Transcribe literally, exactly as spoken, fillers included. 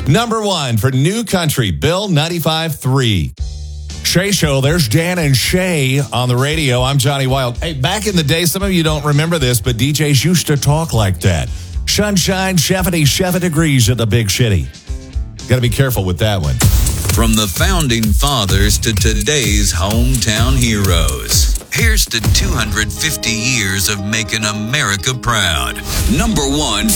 Number one for New Country, Bill ninety-five three. Shay Show, there's Dan and Shay on the radio. I'm Johnny Wild. Hey, back in the day, some of you don't remember this, but D Js used to talk like that. Sunshine, seventy, seven degrees at the Big City. Got to be careful with that one. From the founding fathers to today's hometown heroes, here's to two hundred fifty years of making America proud. Number one